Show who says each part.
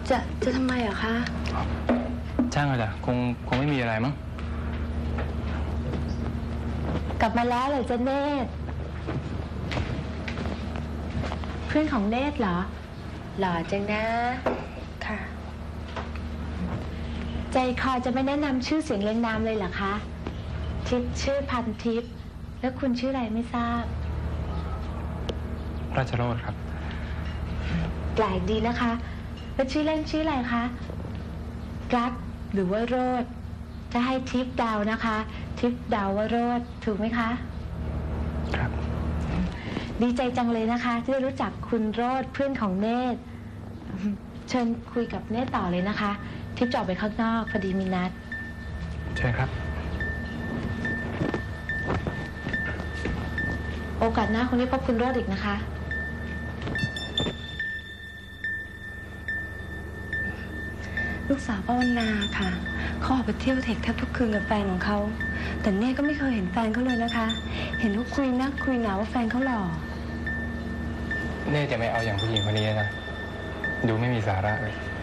Speaker 1: จะทำไมอะคะ
Speaker 2: ช่างเลยจ้ะคงไม่มีอะไรมั้ง
Speaker 1: กลับมาแล้วเหรอจ๊ะเนตรเพื่อนของเนตรเหรอหล่อจังนะค่ะใจคอจะไม่แนะนำชื่อเสียงเรียงนามเลยเหรอคะทิพย์ชื่อพันทิพย์แล้วคุณชื่ออะไรไม่ทราบ
Speaker 2: ราชโรจน์ครับ
Speaker 1: แปลกดีนะคะแล้วชื่อเล่นชื่ออะไรคะรักหรือว่าโรจน์จะให้ทิพย์เดานะคะทิพย์เดาว่าโรจน์ถูกไหมคะ
Speaker 2: ครับ
Speaker 1: ดีใจจังเลยนะคะที่ได้รู้จักคุณโรจน์เพื่อนของเนตรเชิญคุยกับเนตรต่อเลยนะคะทิพย์จะออกไปข้างนอกพอดีมีนัด
Speaker 2: เชิญครับ
Speaker 1: โอกาสหน้าคงได้พบคุณโรจน์อีกนะคะ
Speaker 3: ลูกสาวป้าวนาค่ะเขาออกไปเที่ยวเทคแทบทุกคืนกับแฟนของเขาแต่เน่ก็ไม่เคยเห็นแฟนเขาเลยนะคะเห็นเขาคุยนักคุยหนาว่าแฟนเขาหล่อ
Speaker 2: เน่จะไม่เอาอย่างผู้หญิงคนนี้นะดูไม่มีสาระเลย